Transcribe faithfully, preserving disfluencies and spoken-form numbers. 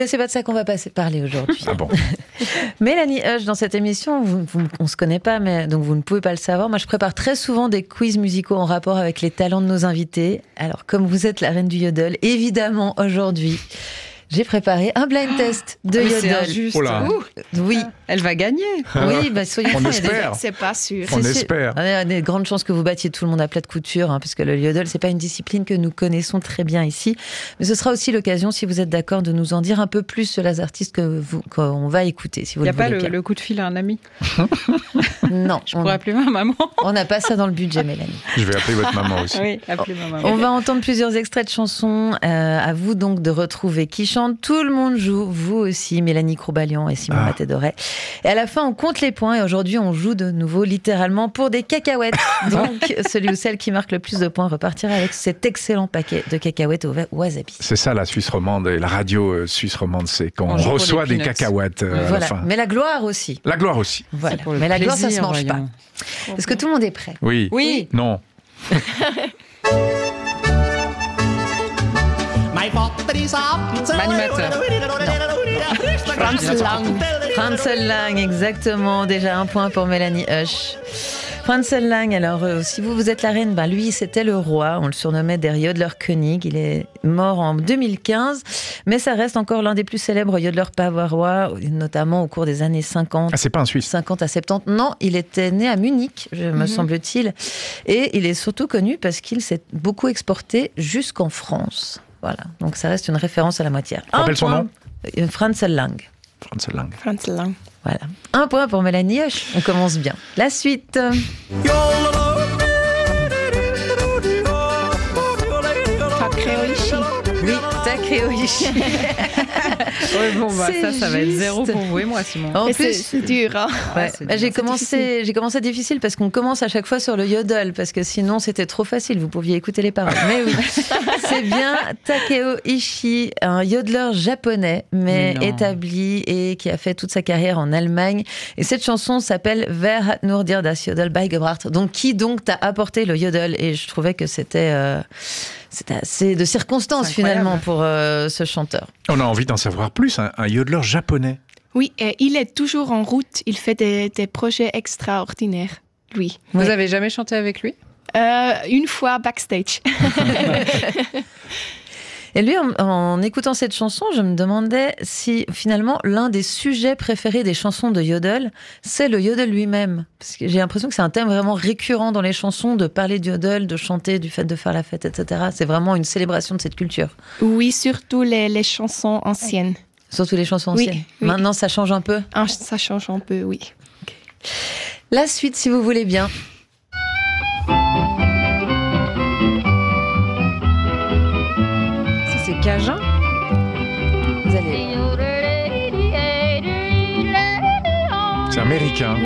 C'est pas de ça qu'on va passer, parler aujourd'hui. Ah bon. Mélanie Hush, dans cette émission, vous, vous, on se connaît pas, mais donc vous ne pouvez pas le savoir. Moi, je prépare très souvent des quiz musicaux en rapport avec les talents de nos invités. Alors, comme vous êtes la reine du yodel, évidemment, aujourd'hui, j'ai préparé un blind test de Mais yodel. c'est injuste. Oh là. Oui, Elle va gagner. oui, bah soyez On francs, il y a espère. C'est pas sûr. On C'est- c'est- espère. Il y a des grandes chances que vous battiez tout le monde à plat de couture, hein, parce que le yodel, c'est pas une discipline que nous connaissons très bien ici. Mais ce sera aussi l'occasion, si vous êtes d'accord, de nous en dire un peu plus sur les artistes que vous, qu'on va écouter, si vous Il n'y a le pas voulez le, bien. le coup de fil à un ami. Non, Je on pourrais appeler ma maman. on n'a pas ça dans le budget, Mélanie. Je vais appeler votre maman aussi. Oui, appeler ma maman. On va entendre plusieurs extraits de chansons. Euh, à vous donc de retrouver qui chante. Tout le monde joue, vous aussi, Mélanie Crouballion et Simon Ah. Matédoret. Et à la fin, on compte les points. Et aujourd'hui, on joue de nouveau littéralement pour des cacahuètes. Donc, celui ou celle qui marque le plus de points repartira avec cet excellent paquet de cacahuètes au wasabi. C'est ça la Suisse romande et la radio euh, suisse romande, c'est quand On on joue pour reçoit les des peanuts. cacahuètes euh, à la Voilà. fin. Mais la gloire aussi. La gloire aussi. Voilà. C'est pour le Mais la gloire, ça se plaisir, mange voyons. pas. Est-ce que tout le monde est prêt? Oui. Oui. Non. L'animateur. Franz Lang. Franz Lang, exactement. Déjà un point pour Mélanie Hush. Franz Lang, alors euh, si vous, vous êtes la reine, ben lui c'était le roi, on le surnommait der Jodler-König, il est mort en deux mille quinze, mais ça reste encore l'un des plus célèbres Jodlers bavarois, notamment au cours des années cinquante. Ah, c'est pas un Suisse. cinquante à soixante-dix. Non, il était né à Munich, je, me semble-t-il. Et il est surtout connu parce qu'il s'est beaucoup exporté jusqu'en France. Voilà, donc ça reste une référence à la moitié. Un Rappelle son point, nom. euh, Franz Lang. Franz Lang. Franz Lang. Voilà. Un point pour Mélanie Hush. On commence bien. La suite. Takeoishi. Oui, Takeoishi. Ouais, bon, bah, C'est ça, ça va être juste. zéro pour vous et moi, Simon. En Et c'est plus, c'est dur, hein. ouais, c'est bah, j'ai dur. commencé, j'ai commencé difficile parce qu'on commence à chaque fois sur le yodel parce que sinon c'était trop facile. Vous pouviez écouter les paroles. Mais oui, c'est bien Takeo Ishii, un yodeler japonais mais, Mais non. établi et qui a fait toute sa carrière en Allemagne. Et cette chanson s'appelle Wer hat nur dir das Jodel beigebracht. Donc qui donc t'a apporté le yodel? Et je trouvais que c'était euh, c'était assez de circonstances C'est incroyable. finalement pour euh, ce chanteur. On a envie d'en savoir plus. Un, un yodeler japonais. Oui, et il est toujours en route. Il fait des, des projets extraordinaires, lui. Vous Ouais. avez jamais chanté avec lui? Euh, une fois backstage. Et lui, en, en écoutant cette chanson, je me demandais si finalement l'un des sujets préférés des chansons de yodel, c'est le yodel lui-même. Parce que j'ai l'impression que c'est un thème vraiment récurrent dans les chansons, de parler du yodel, de chanter, du fait de faire la fête, et cetera. C'est vraiment une célébration de cette culture. Oui, surtout les, les chansons anciennes. Surtout les chansons Oui, anciennes. oui. Maintenant, ça change un peu. Ah, ça change un peu, oui. La suite, si vous voulez bien. Ça, c'est Cajun. Vous allez... C'est américain.